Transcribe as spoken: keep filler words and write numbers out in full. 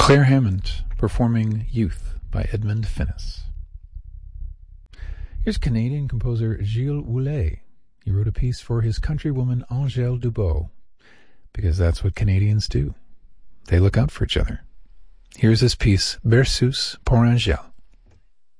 Claire Hammond performing Youth by Edmund Finnis. Here's Canadian composer Gilles Houlet. He wrote a piece for his countrywoman Angèle Dubois, because that's what Canadians do. They look out for each other. Here's his piece, Berceuse pour Angèle.